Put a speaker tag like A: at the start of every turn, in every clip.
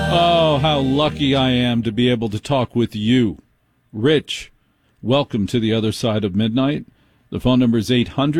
A: Oh, how lucky I am to be able to talk with you. Rich, welcome to the other side of midnight. The phone number is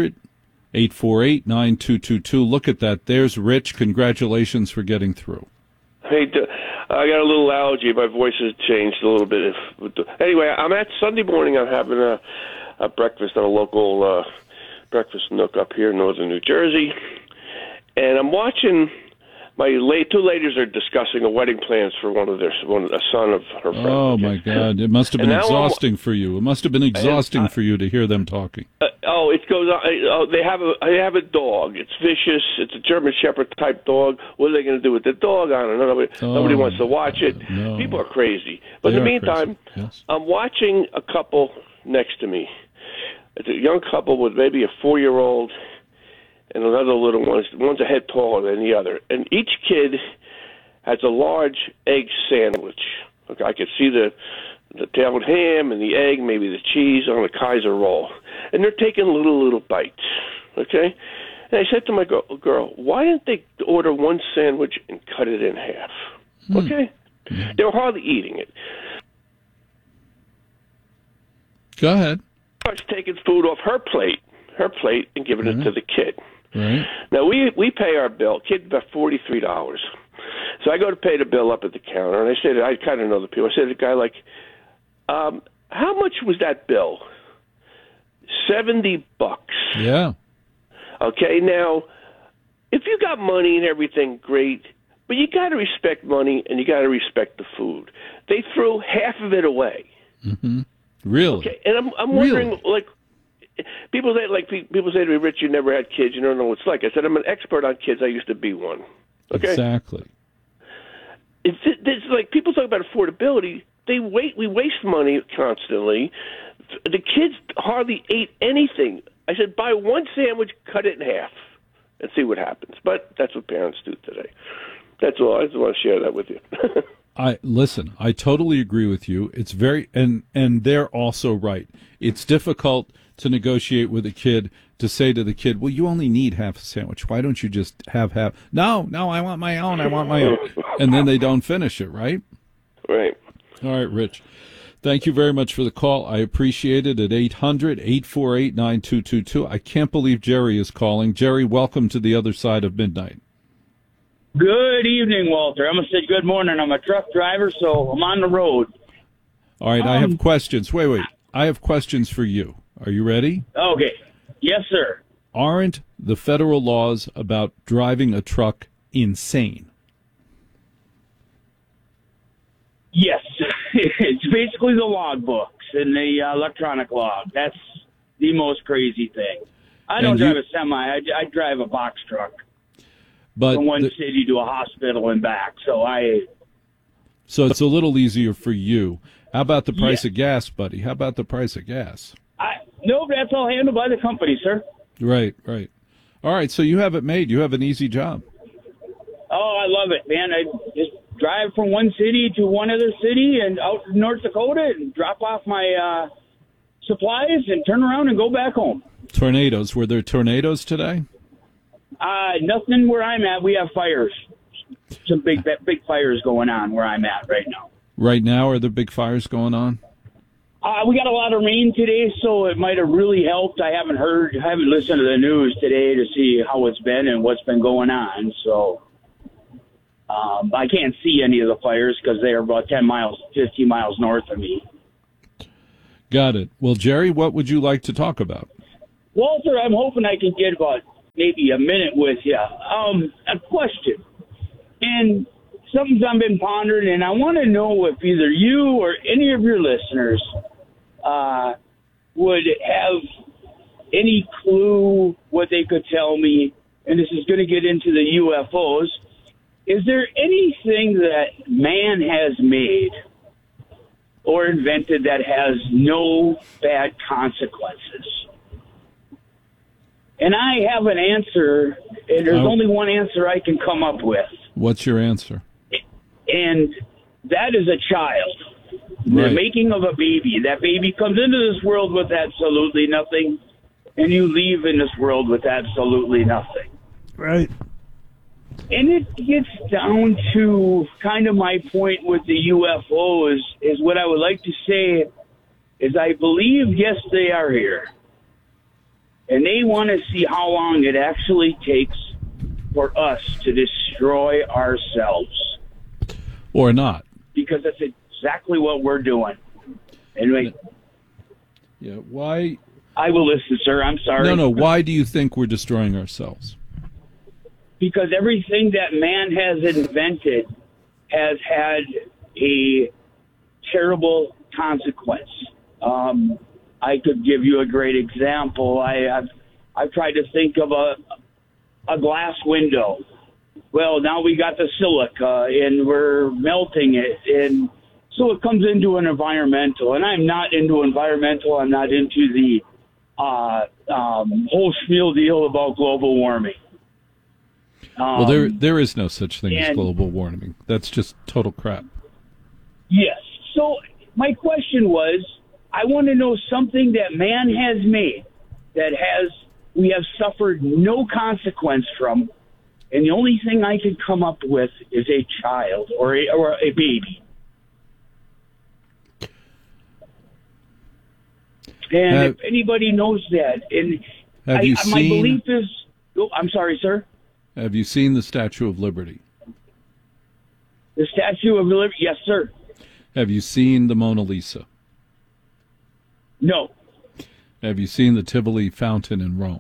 A: 800-848-9222. Look at that. There's Rich. Congratulations for getting through.
B: Hey, I got a little allergy. My voice has changed a little bit. Anyway, I'm at Sunday morning. I'm having a breakfast at a local breakfast nook up here in northern New Jersey. And I'm watching my two ladies are discussing a wedding plans for a son of her friend.
A: Oh, my God. It must have been exhausting for you. It must have been exhausting for you to hear them talking.
B: It goes on. They have a dog. It's vicious. It's a German Shepherd type dog. What are they going to do with the dog? I don't know. Nobody wants to watch it.
A: No.
B: People are crazy. But in the meantime,
A: yes.
B: I'm watching a couple next to me. It's a young couple with maybe a 4-year-old and another little one. One's a head taller than the other. And each kid has a large egg sandwich. Okay, I could see the tailed ham and the egg, maybe the cheese on a Kaiser roll. And they're taking little bites. Okay? And I said to my girl, why didn't they order one sandwich and cut it in half? Okay? They were hardly eating it.
A: Go ahead.
B: I was taking food off her plate, and giving it to the kid.
A: Right.
B: Now, we pay our bill. Kid, about $43. So I go to pay the bill up at the counter, and I say, I kind of know the people. I say to the guy, like, how much was that bill? $70.
A: Yeah.
B: Okay, now, if you got money and everything, great, but you got to respect money and you got to respect the food. They threw half of it away.
A: Mm-hmm. Really?
B: Okay, and I'm wondering, like, people say to me, Rich, you never had kids, you don't know what it's like. I said, I'm an expert on kids. I used to be one. Okay?
A: Exactly.
B: It's like people talk about affordability. We waste money constantly. The kids hardly ate anything. I said, buy one sandwich, cut it in half, and see what happens. But that's what parents do today. That's all. I just want to share that with you.
A: I totally agree with you. It's very, and they're also right. It's difficult to negotiate with a kid to say to the kid, well, you only need half a sandwich. Why don't you just have half? No, I want my own. And then they don't finish it, right?
B: Right.
A: All right, Rich. Thank you very much for the call. I appreciate it at 800-848-9222. I can't believe Jerry is calling. Jerry, welcome to the other side of midnight.
C: Good evening, Walter. I'm going to say good morning. I'm a truck driver, so I'm on the road.
A: All right, I have questions. Wait. I have questions for you. Are you ready?
C: Okay. Yes, sir.
A: Aren't the federal laws about driving a truck insane?
C: Yes. It's basically the log books and the electronic log. That's the most crazy thing. I don't drive a semi. I drive a box truck.
A: But
C: from one city to a hospital and back. So
A: it's a little easier for you. How about the price of gas, buddy? How about the price of gas?
C: No, that's all handled by the company, sir.
A: Right. All right, so you have it made. You have an easy job.
C: Oh, I love it, man. I just drive from one city to one other city and out to North Dakota and drop off my supplies and turn around and go back home.
A: Tornadoes. Were there tornadoes today?
C: Nothing where I'm at. We have fires. Some big fires going on where I'm at right now.
A: Right now, are there big fires going on?
C: We got a lot of rain today, so it might have really helped. I haven't listened to the news today to see how it's been and what's been going on. So I can't see any of the fires because they are about 10 miles, 15 miles north of me.
A: Got it. Well, Jerry, what would you like to talk about?
C: Walter, I'm hoping I can get about maybe a minute with you. A question. And something I've been pondering, and I want to know if either you or any of your listeners would have any clue what they could tell me, and this is going to get into the UFOs. Is there anything that man has made or invented that has no bad consequences? And I have an answer, and there's only one answer I can come up with.
A: What's your answer?
C: And that is a child.
A: Right.
C: The making of a baby. That baby comes into this world with absolutely nothing, and you leave in this world with absolutely nothing.
A: Right.
C: And it gets down to kind of my point with the UFOs is what I would like to say is I believe, yes, they are here. And they want to see how long it actually takes for us to destroy ourselves.
A: Or not.
C: Because that's exactly what we're doing. Anyway.
A: Yeah, why?
C: I will listen, sir. I'm sorry.
A: No. Why do you think we're destroying ourselves?
C: Because everything that man has invented has had a terrible consequence. I could give you a great example. I've tried to think of a glass window. Well, now we got the silica, and we're melting it, and so it comes into an environmental. And I'm not into environmental. I'm not into the whole spiel deal about global warming.
A: Well, there is no such thing as global warming. That's just total crap.
C: Yes. So my question was, I want to know something that man has made that we have suffered no consequence from, and the only thing I can come up with is a child or a baby. And if anybody knows that, and
A: have you seen,
C: my belief is, I'm sorry, sir.
A: Have you seen the Statue of Liberty?
C: The Statue of Liberty, yes, sir.
A: Have you seen the Mona Lisa?
C: No.
A: Have you seen the Tivoli fountain in Rome?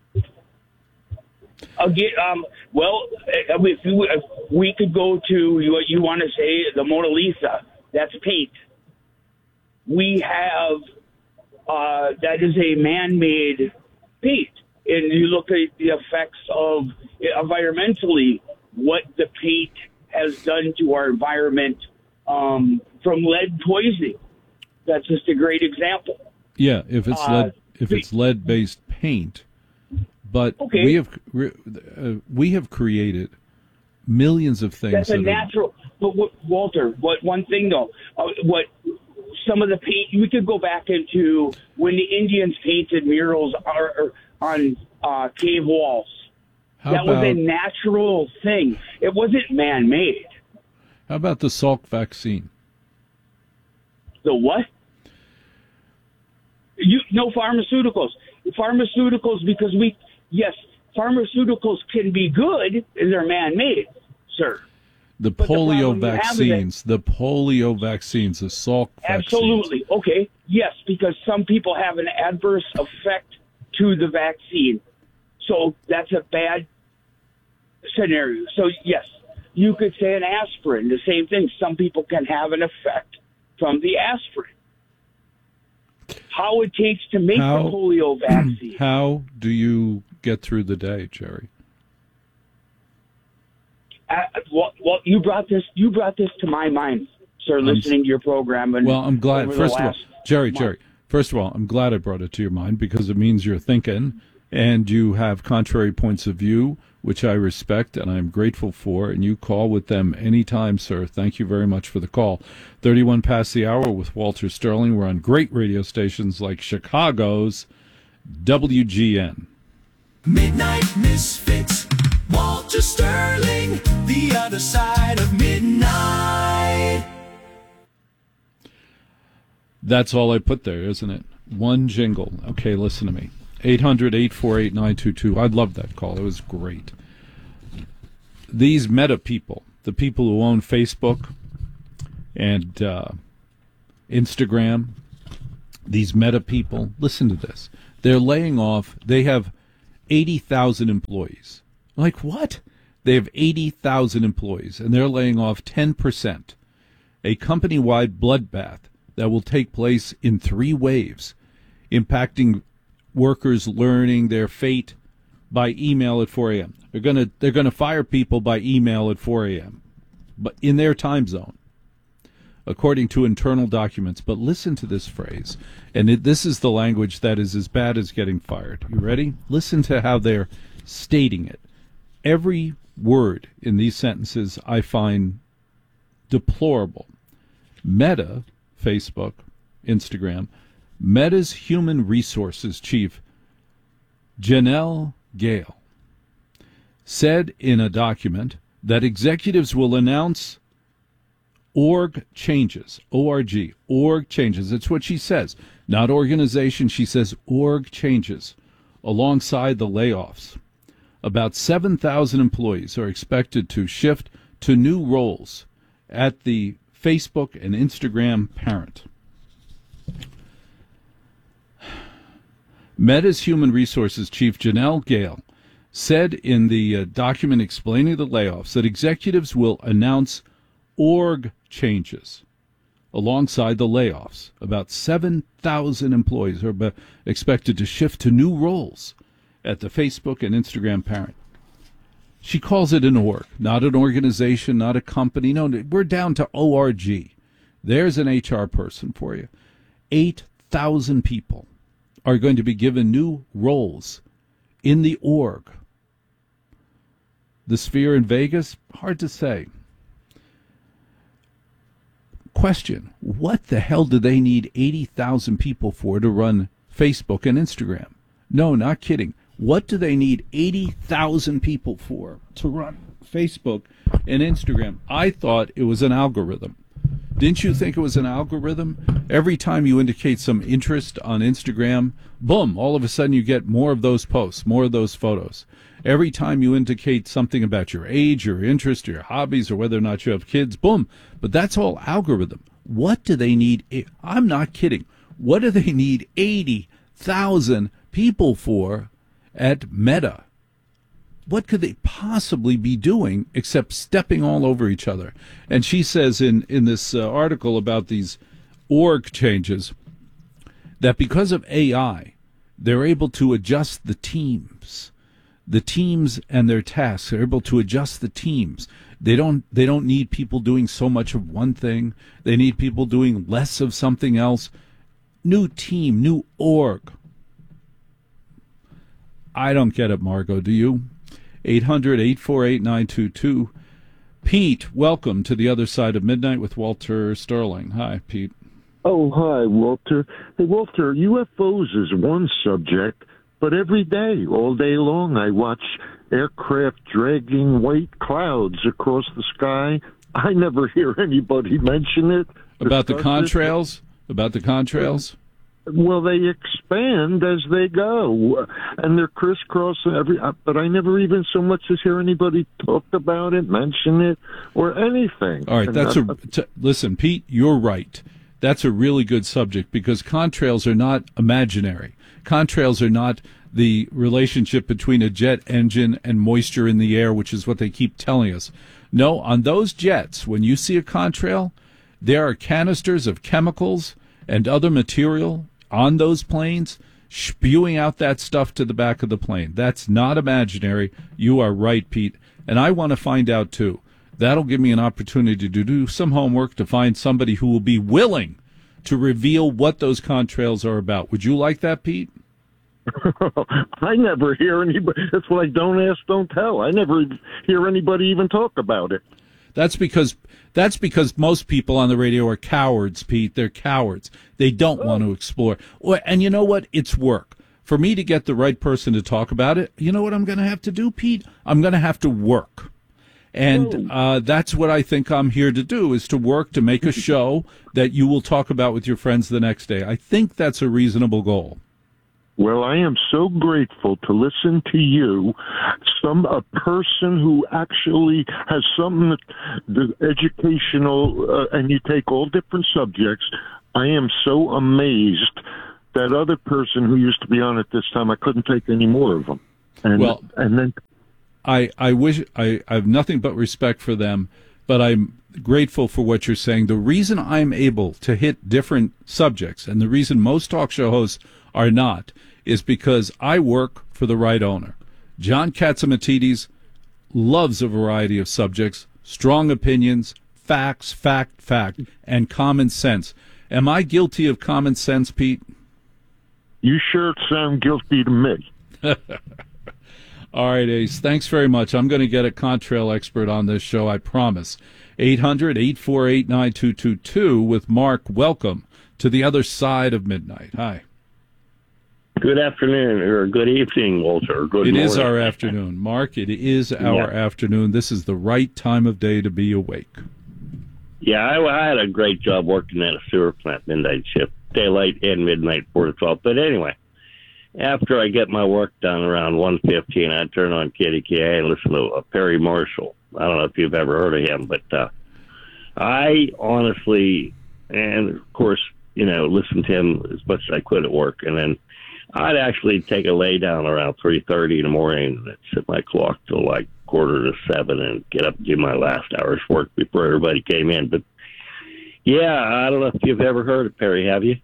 C: Well, if we could go to what you want to say, the Mona Lisa. That's paint. We have that is a man-made paint, and you look at the effects of environmentally what the paint has done to our environment from lead poisoning. That's just a great example.
A: Yeah, if it's lead-based paint, but
C: okay.
A: we have created millions of things.
C: That's a natural. But Walter, one thing though, what some of the paint we could go back into when the Indians painted murals on cave walls. That was a natural thing. It wasn't man-made.
A: How about the Salk vaccine?
C: The what? No pharmaceuticals. Pharmaceuticals, because pharmaceuticals can be good and they're man-made, sir.
A: The polio vaccines, the Salk vaccines.
C: Absolutely. Okay. Yes, because some people have an adverse effect to the vaccine. So that's a bad scenario. So, yes, you could say an aspirin, the same thing. Some people can have an effect from the aspirin. How it takes to make the polio vaccine.
A: How do you get through the day, Jerry?
C: Well, you brought this to my mind, sir, listening to your program. And
A: I'm glad. First of all, Jerry, first of all, I'm glad I brought it to your mind because it means you're thinking and you have contrary points of view, which I respect and I'm grateful for, and you call with them anytime, sir. Thank you very much for the call. 31 past the hour with Walter Sterling. We're on great radio stations like Chicago's WGN.
D: Midnight Misfits, Walter Sterling, the other side of midnight.
A: That's all I put there, isn't it? One jingle. Okay, listen to me. 800-848-922. I love that call. It was great. These Meta people, the people who own Facebook and Instagram, these Meta people, listen to this. They're laying off. They have 80,000 employees. Like what? They have 80,000 employees, and they're laying off 10%. A company-wide bloodbath that will take place in 3 waves, impacting workers learning their fate by email at 4 a.m. They're gonna fire people by email at 4 a.m. but in their time zone, according to internal documents. But listen to this phrase, and this is the language that is as bad as getting fired. You ready? Listen to how they're stating it. Every word in these sentences I find deplorable. Meta, Facebook, Instagram, Meta's human resources chief, Janelle Gale, said in a document that executives will announce org changes, O-R-G, org changes. It's what she says, not organization. She says org changes alongside the layoffs. About 7,000 employees are expected to shift to new roles at the Facebook and Instagram parent. Meta's Human Resources Chief Janelle Gale said in the document explaining the layoffs that executives will announce org changes alongside the layoffs. About 7,000 employees are expected to shift to new roles at the Facebook and Instagram parent. She calls it an org, not an organization, not a company. No, we're down to ORG. There's an HR person for you. 8,000 people are going to be given new roles in the org. The Sphere in Vegas? Hard to say. Question, what the hell do they need 80,000 people for to run Facebook and Instagram? No, not kidding. What do they need 80,000 people for to run Facebook and Instagram? I thought it was an algorithm. Didn't you think it was an algorithm? Every time you indicate some interest on Instagram, boom, all of a sudden you get more of those posts, more of those photos. Every time you indicate something about your age, your interest, your hobbies, or whether or not you have kids, boom. But that's all algorithm. What do they need? I'm not kidding. What do they need 80,000 people for at Meta? What could they possibly be doing except stepping all over each other? And she says in this article about these org changes that because of AI, they're able to adjust the teams and their tasks. They're able to adjust the teams. They don't need people doing so much of one thing. They need people doing less of something else. New team, new org. I don't get it, Margot. Do you? 800-848-9222. Pete, welcome to the other side of midnight with Walter Sterling. Hi, Pete.
E: Oh, hi, Walter. Hey, Walter, UFOs is one subject, but every day, all day long, I watch aircraft dragging white clouds across the sky. I never hear anybody mention it.
A: About the contrails? About the contrails?
E: Well, they expand as they go, and they're crisscrossing but I never even so much as hear anybody talk about it, mention it, or anything.
A: All right, listen, Pete, you're right. That's a really good subject because contrails are not imaginary. Contrails are not the relationship between a jet engine and moisture in the air, which is what they keep telling us. No, on those jets, when you see a contrail, there are canisters of chemicals and other material on those planes spewing out that stuff to the back of the plane. That's not imaginary. You are right, Pete. And I want to find out, too. That'll give me an opportunity to do some homework to find somebody who will be willing to reveal what those contrails are about. Would you like that, Pete?
E: I never hear anybody. That's why don't ask, don't tell. I never hear anybody even talk about it.
A: That's because most people on the radio are cowards, Pete. They're cowards. They don't want to explore. And you know what? It's work. For me to get the right person to talk about it, you know what I'm going to have to do, Pete? I'm going to have to work. And that's what I think I'm here to do, is to work to make a show that you will talk about with your friends the next day. I think that's a reasonable goal.
E: Well, I am so grateful to listen to you, a person who actually has something educational, and you take all different subjects. I am so amazed. That other person who used to be on at this time, I couldn't take any more of them. And then
A: I wish I have nothing but respect for them, but I'm grateful for what you're saying. The reason I'm able to hit different subjects, and the reason most talk show hosts are not, is because I work for the right owner. John Catsimatidis loves a variety of subjects, strong opinions, facts, fact, and common sense. Am I guilty of common sense, Pete?
E: You sure sound guilty to me.
A: All right, Ace. Thanks very much. I'm going to get a contrail expert on this show, I promise. 800-848-9222 with Mark. Welcome to the other side of midnight. Hi.
F: Good afternoon, or good evening, Walter. Good
A: It
F: morning.
A: is our afternoon. Mark, it is our afternoon. This is the right time of day to be awake.
F: Yeah, I had a great job working at a sewer plant, midnight shift, daylight and midnight, 4 to 12. But anyway, after I get my work done around 1:15, I turn on KDKA and listen to Perry Marshall. I don't know if you've ever heard of him, but I honestly, and of course, listened to him as much as I could at work. And then I'd actually take a lay down around 3:30 in the morning and set my clock till like 6:45 and get up and do my last hour's work before everybody came in. But yeah, I don't know if you've ever heard of Perry, have you?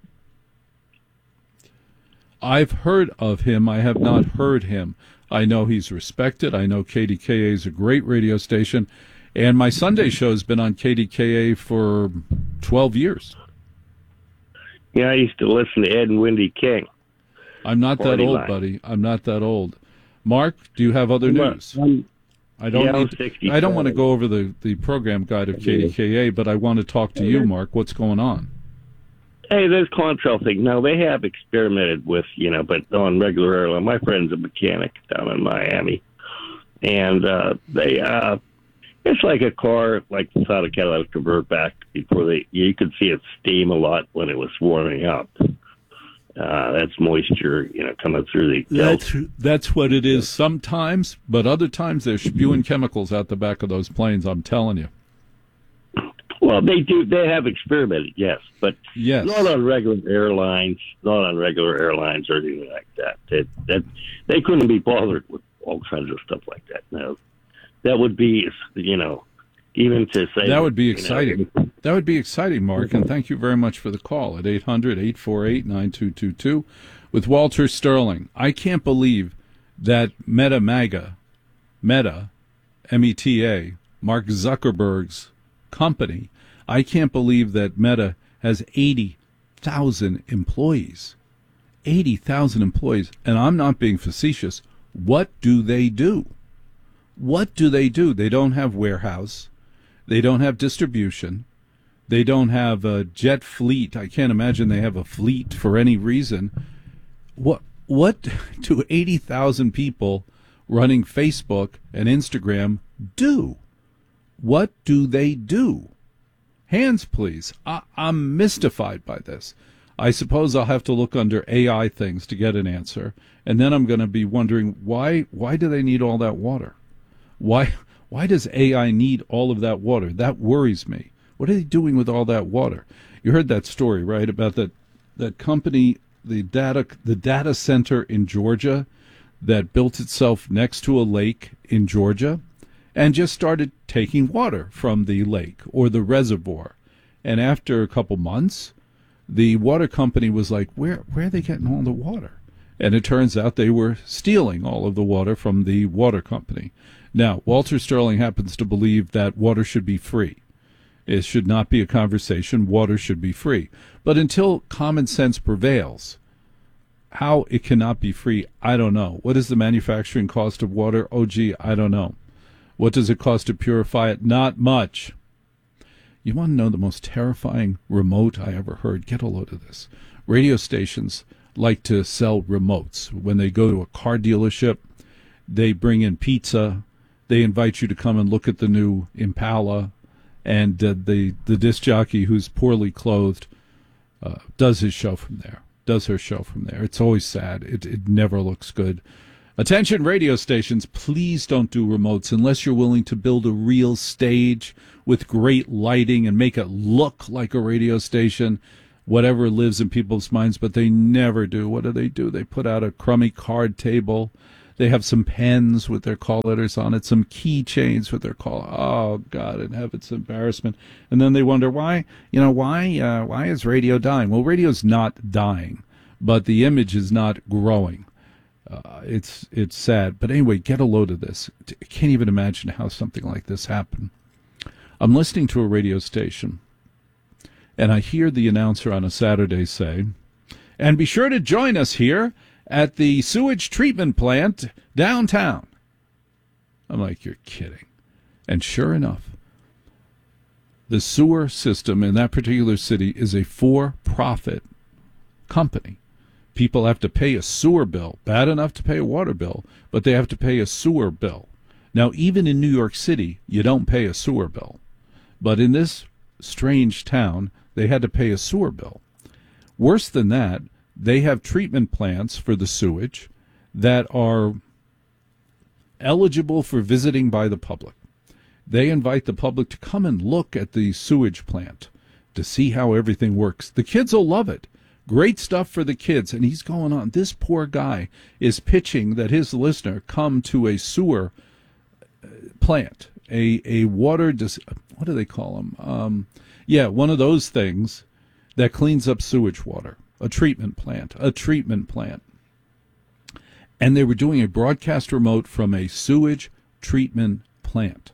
A: I've heard of him. I have not heard him. I know he's respected. I know KDKA is a great radio station. And my Sunday show's been on KDKA for 12 years.
F: Yeah, I used to listen to Ed and Wendy King.
A: I'm not that old, buddy. I'm not that old. Mark, do you have other news? I don't want to go over the program guide of KDKA, but I want to talk to you, Mark. What's going on?
F: Hey, this contrail thing. Now, they have experimented with, but on regular airline. My friend's a mechanic down in Miami. And it's like a car, like without a catalytic converter back before you could see it steam a lot when it was warming up. That's moisture, coming through the...
A: That's what it is sometimes, but other times they're spewing chemicals out the back of those planes, I'm telling you.
F: Well, they do. They have experimented, yes, but not on regular airlines. Not on regular airlines or anything like that. They couldn't be bothered with all kinds of stuff like that. No, that would be, even to say
A: that would be exciting. That would be exciting, Mark, and thank you very much for the call at 800-848-9222 with Walter Sterling. I can't believe that Meta, M-E-T-A, Mark Zuckerberg's company, I can't believe that Meta has 80,000 employees. 80,000 employees. And I'm not being facetious. What do they do? What do they do? They don't have warehouse. They don't have distribution. They don't have a jet fleet. I can't imagine they have a fleet for any reason. What do 80,000 people running Facebook and Instagram do? What do they do? Hands, please. I'm mystified by this. I suppose I'll have to look under AI things to get an answer, and then I'm going to be wondering why do they need all that water? Why does AI need all of that water? That worries me. What are they doing with all that water? You heard that story, right, about that company, the data center in Georgia that built itself next to a lake in Georgia and just started taking water from the lake or the reservoir. And after a couple months, the water company was like, where are they getting all the water? And it turns out they were stealing all of the water from the water company. Now, Walter Sterling happens to believe that water should be free. It should not be a conversation. Water should be free. But until common sense prevails, how it cannot be free, I don't know. What is the manufacturing cost of water? Oh, gee, I don't know. What does it cost to purify it? Not much. You want to know the most terrifying remote I ever heard? Get a load of this. Radio stations like to sell remotes. When they go to a car dealership, they bring in pizza. They invite you to come and look at the new Impala. And the disc jockey, who's poorly clothed, does her show from there. It's always sad. It never looks good. Attention radio stations, please don't do remotes unless you're willing to build a real stage with great lighting and make it look like a radio station, whatever lives in people's minds, but they never do. What do? They put out a crummy card table. They have some pens with their call letters on it, some keychains with their call. Oh, God in heaven, it's embarrassment. And then they wonder why is radio dying? Well, radio's not dying, but the image is not growing. It's sad. But anyway, get a load of this. I can't even imagine how something like this happened. I'm listening to a radio station, and I hear the announcer on a Saturday say, and be sure to join us here at the sewage treatment plant downtown. I'm like, you're kidding. And sure enough, the sewer system in that particular city is a for-profit company. People have to pay a sewer bill. Bad enough to pay a water bill, but they have to pay a sewer bill. Now, even in New York City, you don't pay a sewer bill. But in this strange town, they had to pay a sewer bill. Worse than that, they have treatment plants for the sewage that are eligible for visiting by the public. They invite the public to come and look at the sewage plant to see how everything works. The kids will love it. Great stuff for the kids. And he's going on. This poor guy is pitching that his listener come to a sewer plant, a water, what do they call them? One of those things that cleans up sewage water. A treatment plant. And they were doing a broadcast remote from a sewage treatment plant.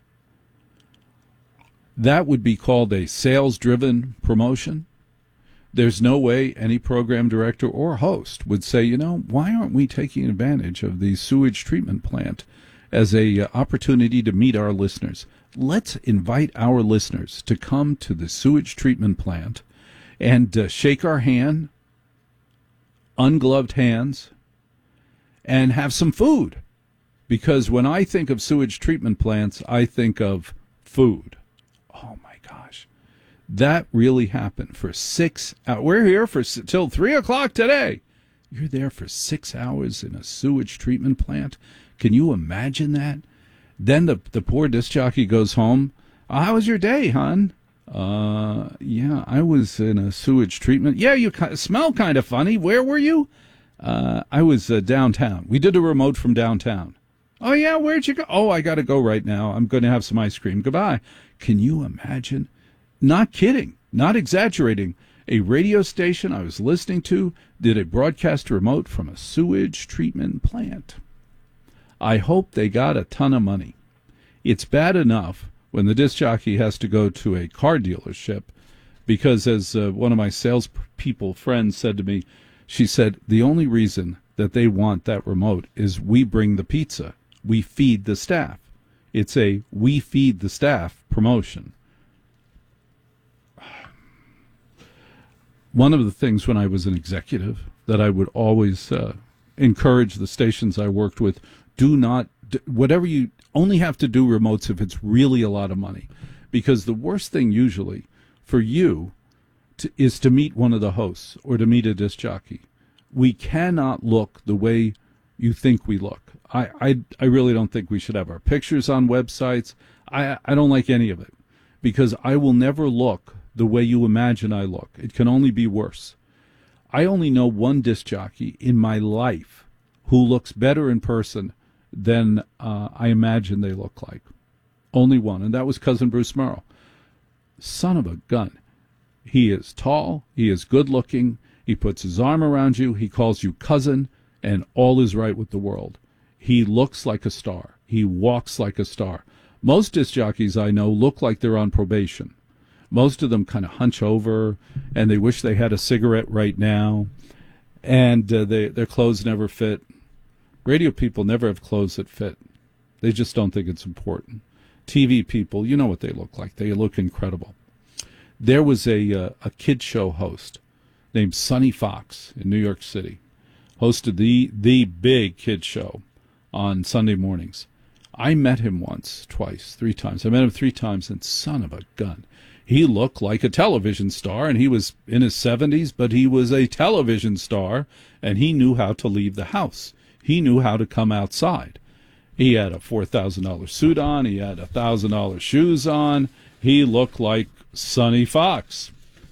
A: That would be called a sales-driven promotion. There's no way any program director or host would say, why aren't we taking advantage of the sewage treatment plant as a opportunity to meet our listeners? Let's invite our listeners to come to the sewage treatment plant and shake our hand, ungloved hands, and have some food. Because when I think of sewage treatment plants, I think of food. Oh, my gosh. That really happened for 6 hours. We're here till 3 o'clock today. You're there for 6 hours in a sewage treatment plant? Can you imagine that? Then the poor disc jockey goes home. How was your day, hon? I was in a sewage treatment. Yeah, you smell kind of funny. Where were you? I was downtown. We did a remote from downtown. Oh, yeah, where'd you go? Oh, I got to go right now. I'm going to have some ice cream. Goodbye. Can you imagine? Not kidding, not exaggerating. A radio station I was listening to did a broadcast remote from a sewage treatment plant. I hope they got a ton of money. It's bad enough when the disc jockey has to go to a car dealership because, as one of my salespeople friends said to me, she said, the only reason that they want that remote is we bring the pizza. We feed the staff. It's a we feed the staff promotion. One of the things when I was an executive that I would always encourage the stations I worked with, whatever you only have to do remotes if it's really a lot of money. Because the worst thing usually for you is to meet one of the hosts or to meet a disc jockey. We cannot look the way you think we look. I really don't think we should have our pictures on websites. I don't like any of it because I will never look the way you imagine I look. It can only be worse. I only know one disc jockey in my life who looks better in person than I imagine they look like. Only one, and that was Cousin Bruce Merrill. Son of a gun. He is tall, he is good-looking, he puts his arm around you, he calls you cousin, and all is right with the world. He looks like a star. He walks like a star. Most disc jockeys I know look like they're on probation. Most of them kind of hunch over, and they wish they had a cigarette right now, and their clothes never fit. Radio people never have clothes that fit. They just don't think it's important. TV people, you know what they look like. They look incredible. There was a kid show host named Sonny Fox in New York City, hosted the big kid show on Sunday mornings. I met him once, twice, 3 times. I met him 3 times, and son of a gun. He looked like a television star, and he was in his 70s, but he was a television star, and he knew how to leave the house. He knew how to come outside. He had a $4,000 suit on. He had $1,000 shoes on. He looked like Sonny Fox.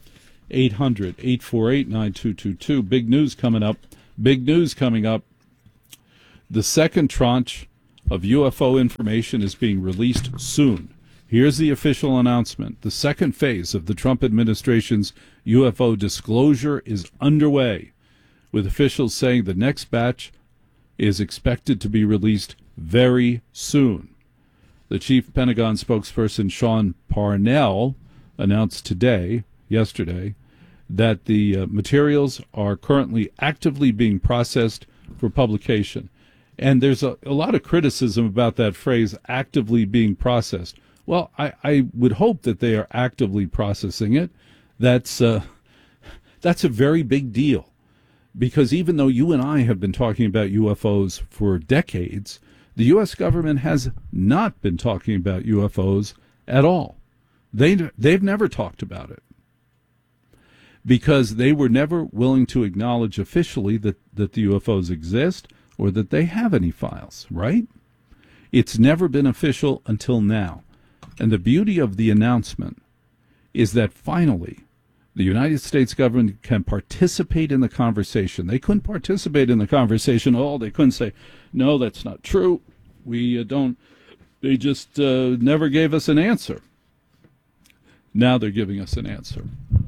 A: 800-848-9222. Big news coming up. Big news coming up. The second tranche of UFO information is being released soon. Here's the official announcement. The second phase of the Trump administration's UFO disclosure is underway, with officials saying the next batch is expected to be released very soon. The chief Pentagon spokesperson Sean Parnell announced yesterday, that the materials are currently actively being processed for publication. And there's a lot of criticism about that phrase, actively being processed. Well, I would hope that they are actively processing it. That's a very big deal. Because even though you and I have been talking about UFOs for decades, the U.S. government has not been talking about UFOs at all. They've never talked about it because they were never willing to acknowledge officially that the UFOs exist or that they have any files, right? It's never been official until now. And the beauty of the announcement is that finally the United States government can participate in the conversation. They couldn't participate in the conversation at all. They couldn't say, no, that's not true. We don't. They just never gave us an answer. Now they're giving us an answer.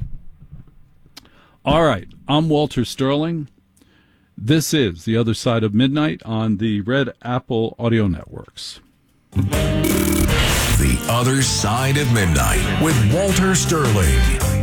A: All right. I'm Walter Sterling. This is The Other Side of Midnight on the Red Apple Audio Networks.
G: The Other Side of Midnight with Walter Sterling.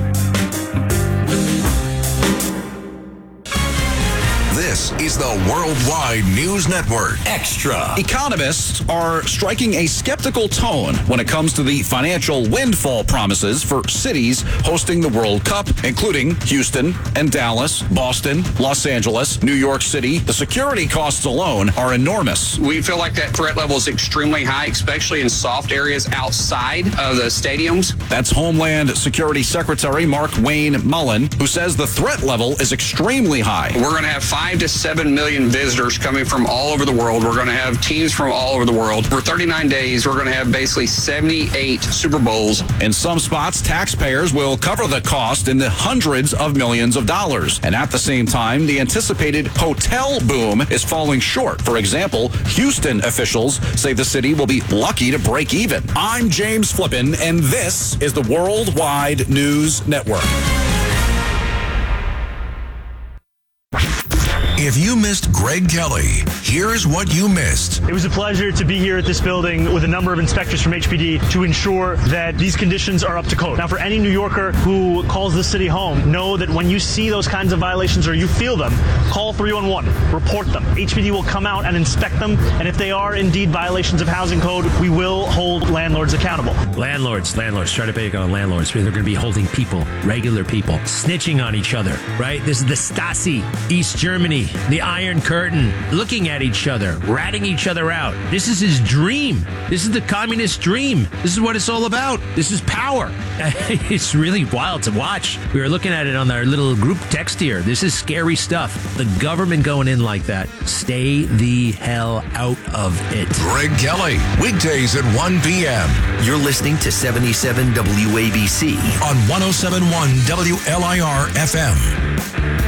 G: This is the Worldwide News Network Extra.
H: Economists are striking a skeptical tone when it comes to the financial windfall promises for cities hosting the World Cup, including Houston and Dallas, Boston, Los Angeles, New York City. The security costs alone are enormous.
I: We feel like that threat level is extremely high, especially in soft areas outside of the stadiums.
H: That's Homeland Security Secretary Mark Wayne Mullen, who says the threat level is extremely high.
I: We're going to have 5 to 7 million visitors coming from all over the world. We're going to have teams from all over the world. For 39 days, we're going to have basically 78 Super Bowls.
H: In some spots, taxpayers will cover the cost in the hundreds of millions of dollars. And at the same time, the anticipated hotel boom is falling short. For example, Houston officials say the city will be lucky to break even. I'm James Flippin, and this is the Worldwide News Network.
G: If you missed Greg Kelly, here's what you missed.
J: It was a pleasure to be here at this building with a number of inspectors from HPD to ensure that these conditions are up to code. Now, for any New Yorker who calls this city home, know that when you see those kinds of violations or you feel them, call 311, report them. HPD will come out and inspect them, and if they are indeed violations of housing code, we will hold landlords accountable.
K: Landlords, try to pick on landlords. They're going to be holding people, regular people, snitching on each other, right? This is the Stasi, East Germany, the Iron Curtain, looking at each other, ratting each other out. This is his dream. This is the communist dream. This is what it's all about. This is power. It's really wild to watch. We were looking at it on our little group text here. This is scary stuff. The government going in like that. Stay the hell out of it.
G: Greg Kelly, weekdays at 1 p.m.
L: You're listening to 77 WABC
G: on 107.1 WLIR FM.